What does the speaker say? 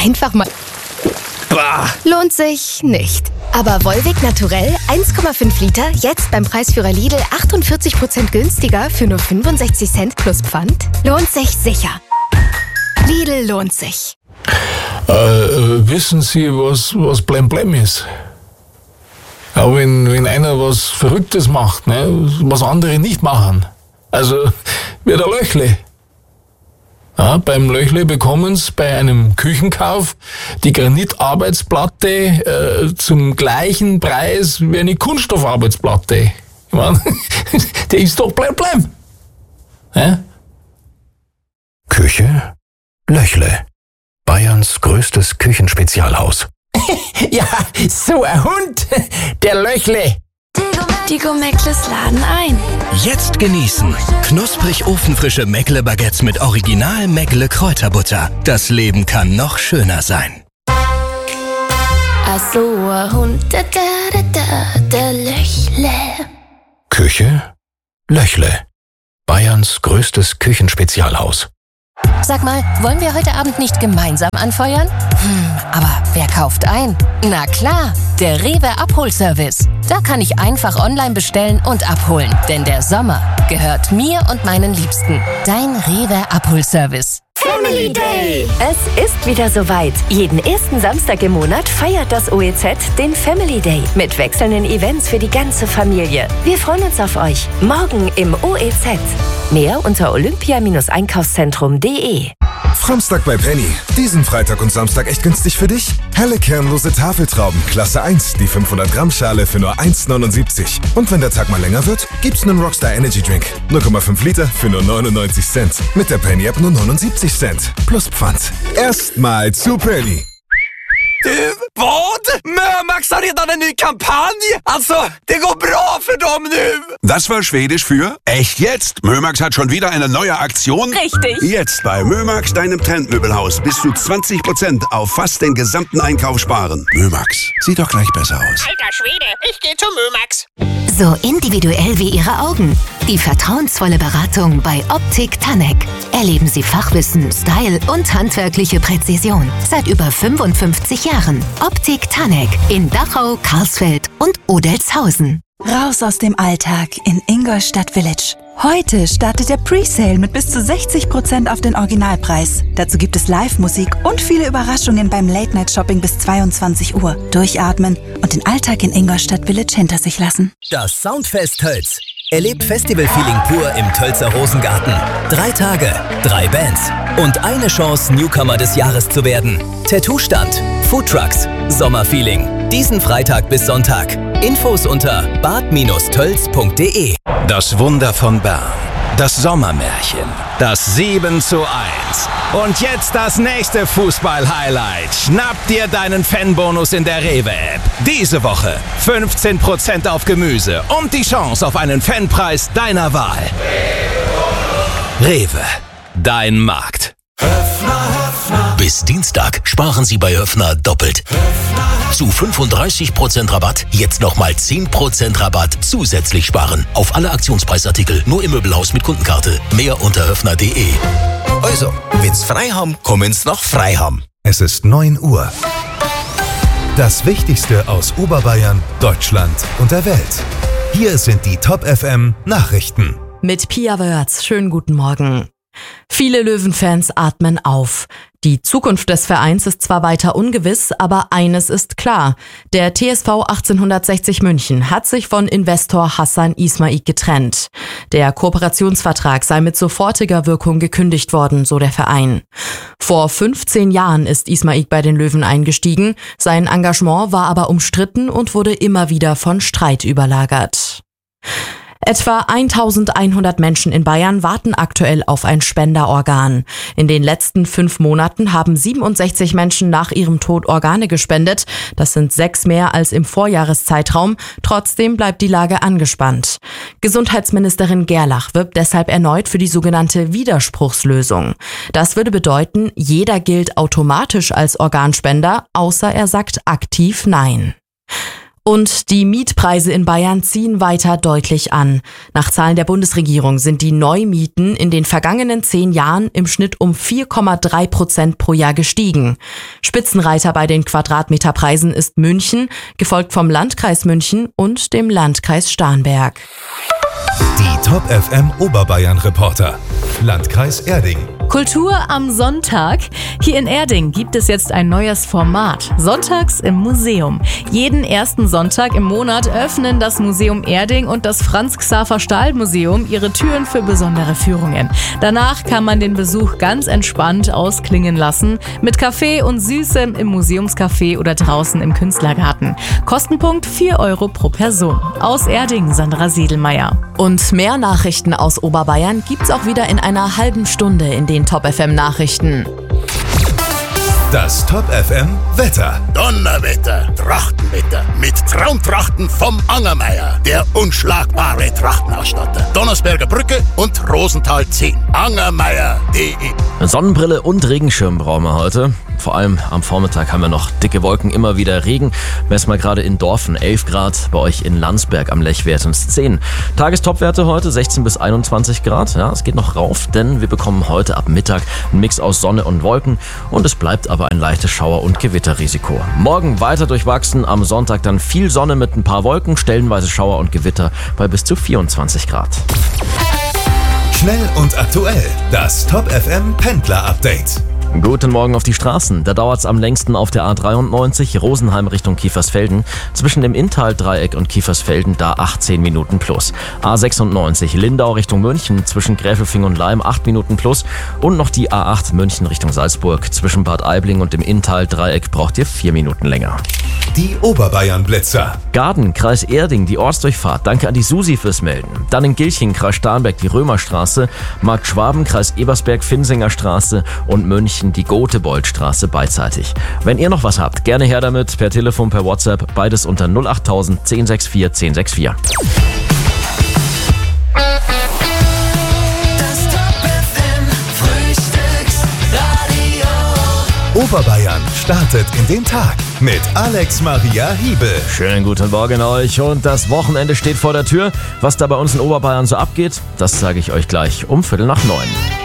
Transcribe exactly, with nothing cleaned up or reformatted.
Einfach mal... Bah. Lohnt sich nicht. Aber Volvic Naturell eins Komma fünf Liter, jetzt beim Preisführer Lidl achtundvierzig Prozent günstiger für nur fünfundsechzig Cent plus Pfand? Lohnt sich sicher. Lidl lohnt sich. Äh, äh, wissen Sie, was, was Blem Blem ist? Ja, wenn, wenn einer was Verrücktes macht, ne, was andere nicht machen. Also, wie der Löchle. Ja, beim Löchle bekommen Sie bei einem Küchenkauf die Granitarbeitsplatte äh, zum gleichen Preis wie eine Kunststoffarbeitsplatte. Ich mein, der ist doch Blem Blem. Ja? Küche Löchle. Bayerns größtes Küchenspezialhaus. Ja, so ein Hund, der Löchle. Die Go-Meckles laden ein. Jetzt genießen. Knusprig ofenfrische Meckle-Baguettes mit Original Meckle Kräuterbutter. Das Leben kann noch schöner sein. Ach so, ein Hund, da, da, da, der Löchle. Küche Löchle. Bayerns größtes Küchenspezialhaus. Sag mal, wollen wir heute Abend nicht gemeinsam anfeuern? Hm, aber wer kauft ein? Na klar, der Rewe Abholservice. Da kann ich einfach online bestellen und abholen. Denn der Sommer gehört mir und meinen Liebsten. Dein Rewe Abholservice. Family Day! Es ist wieder soweit. Jeden ersten Samstag im Monat feiert das O E Z den Family Day mit wechselnden Events für die ganze Familie. Wir freuen uns auf euch. Morgen im O E Z. Mehr unter olympia Einkaufszentrum punkt de. Samstag bei Penny. Diesen Freitag und Samstag echt günstig für dich? Helle kernlose Tafeltrauben, Klasse eins, die fünfhundert Gramm Schale für nur eins neunundsiebzig. Und wenn der Tag mal länger wird, gibt's einen Rockstar Energy Drink. null Komma fünf Liter für nur neunundneunzig Cent. Mit der Penny App nur neunundsiebzig Cent. Plus Pfand. Erstmal zu Penny. Du, vad? Mömax har redan en ny kampanj! Alltså, det går bra för dem nu! Das war Schwedisch für echt jetzt. Mömax hat schon wieder eine neue Aktion. Richtig. Jetzt bei Mömax, deinem Trendmöbelhaus, bis zu zwanzig Prozent auf fast den gesamten Einkauf sparen. Mömax, sieht doch gleich besser aus. Alter Schwede, ich gehe zu Mömax. So individuell wie Ihre Augen. Die vertrauensvolle Beratung bei Optik Tanek. Erleben Sie Fachwissen, Style und handwerkliche Präzision. Seit über fünfundfünfzig Jahren. Optik Tanek in Dachau, Karlsfeld und Odelshausen. Raus aus dem Alltag in Ingolstadt Village. Heute startet der Presale mit bis zu sechzig Prozent auf den Originalpreis. Dazu gibt es Live-Musik und viele Überraschungen beim Late-Night-Shopping bis zweiundzwanzig Uhr. Durchatmen und den Alltag in Ingolstadt Village hinter sich lassen. Das Soundfest Tölz. Erlebt Festival-Feeling pur im Tölzer Rosengarten. Drei Tage, drei Bands und eine Chance, Newcomer des Jahres zu werden. Tattoo-Stand, Foodtrucks, Sommerfeeling. Diesen Freitag bis Sonntag. Infos unter bad tölz punkt de. Das Wunder von Bern. Das Sommermärchen. Das sieben zu eins. Und jetzt das nächste Fußball-Highlight. Schnapp dir deinen Fanbonus in der Rewe-App. Diese Woche fünfzehn Prozent auf Gemüse und die Chance auf einen Fanpreis deiner Wahl. Rewe. Dein Markt. Bis Dienstag sparen Sie bei Höfner doppelt. Zu fünfunddreißig Prozent Rabatt, jetzt nochmal zehn Prozent Rabatt zusätzlich sparen. Auf alle Aktionspreisartikel, nur im Möbelhaus mit Kundenkarte. Mehr unter höfner punkt de. Also, wenn's frei haben, kommen's noch frei haben. Es ist neun Uhr. Das Wichtigste aus Oberbayern, Deutschland und der Welt. Hier sind die Top F M Nachrichten. Mit Pia Wörz, schönen guten Morgen. Viele Löwenfans atmen auf. Die Zukunft des Vereins ist zwar weiter ungewiss, aber eines ist klar. Der T S V achtzehnhundertsechzig München hat sich von Investor Hassan Ismail getrennt. Der Kooperationsvertrag sei mit sofortiger Wirkung gekündigt worden, so der Verein. Vor fünfzehn Jahren ist Ismail bei den Löwen eingestiegen. Sein Engagement war aber umstritten und wurde immer wieder von Streit überlagert. Etwa eintausendeinhundert Menschen in Bayern warten aktuell auf ein Spenderorgan. In den letzten fünf Monaten haben siebenundsechzig Menschen nach ihrem Tod Organe gespendet. Das sind sechs mehr als im Vorjahreszeitraum. Trotzdem bleibt die Lage angespannt. Gesundheitsministerin Gerlach wirbt deshalb erneut für die sogenannte Widerspruchslösung. Das würde bedeuten, jeder gilt automatisch als Organspender, außer er sagt aktiv Nein. Und die Mietpreise in Bayern ziehen weiter deutlich an. Nach Zahlen der Bundesregierung sind die Neumieten in den vergangenen zehn Jahren im Schnitt um vier Komma drei Prozent pro Jahr gestiegen. Spitzenreiter bei den Quadratmeterpreisen ist München, gefolgt vom Landkreis München und dem Landkreis Starnberg. Die Top F M Oberbayern Reporter. Landkreis Erding. Kultur am Sonntag. Hier in Erding gibt es jetzt ein neues Format. Sonntags im Museum. Jeden ersten Sonntag im Monat öffnen das Museum Erding und das Franz-Xaver-Stahl-Museum ihre Türen für besondere Führungen. Danach kann man den Besuch ganz entspannt ausklingen lassen. Mit Kaffee und Süßem im Museumscafé oder draußen im Künstlergarten. Kostenpunkt vier Euro pro Person. Aus Erding, Sandra Siedelmeier. Und mehr Nachrichten aus Oberbayern gibt's auch wieder in einer halben Stunde in den Top F M Nachrichten. Das Top F M Wetter. Donnerwetter, Trachtenwetter mit Traumtrachten vom Angermeier, der unschlagbare Trachtenausstatter. Donnersberger Brücke und Rosenthal zehn. Angermeier punkt de. Sonnenbrille und Regenschirm brauchen wir heute. Vor allem am Vormittag haben wir noch dicke Wolken, immer wieder Regen. Messen wir gerade in Dorfen elf Grad, bei euch in Landsberg am Lech werden es zehn. Tagestopwerte heute sechzehn bis einundzwanzig Grad. Ja, es geht noch rauf, denn wir bekommen heute ab Mittag einen Mix aus Sonne und Wolken und es bleibt aber ein leichtes Schauer- und Gewitterrisiko. Morgen weiter durchwachsen, am Sonntag dann viel Sonne mit ein paar Wolken, stellenweise Schauer und Gewitter bei bis zu vierundzwanzig Grad. Schnell und aktuell, das Top F M Pendler Update. Guten Morgen auf die Straßen. Da dauert es am längsten auf der A dreiundneunzig Rosenheim Richtung Kiefersfelden. Zwischen dem Inntal-Dreieck und Kiefersfelden da achtzehn Minuten plus. A sechsundneunzig Lindau Richtung München zwischen Gräfelfing und Leim acht Minuten plus. Und noch die A acht München Richtung Salzburg. Zwischen Bad Aibling und dem Inntal-Dreieck braucht ihr vier Minuten länger. Die Oberbayern-Blitzer. Garden, Kreis Erding, die Ortsdurchfahrt. Danke an die Susi fürs Melden. Dann in Gilching, Kreis Starnberg, die Römerstraße. Markt Schwaben, Kreis Ebersberg, Finsinger Straße. Und München, die Goteboldstraße beidseitig. Wenn ihr noch was habt, gerne her damit, per Telefon, per WhatsApp, beides unter null achttausend zehn sechs vier zehn sechs vier. Oberbayern startet in den Tag mit Alex Maria Hiebel. Schönen guten Morgen euch und das Wochenende steht vor der Tür. Was da bei uns in Oberbayern so abgeht, das sage ich euch gleich um Viertel nach neun.